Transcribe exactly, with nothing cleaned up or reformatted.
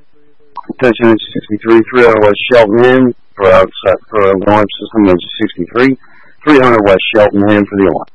Touchdown sixty-three, three hundred West Cheltenham for, uh, for launch system of sixty-three, three hundred West Cheltenham for the alarm.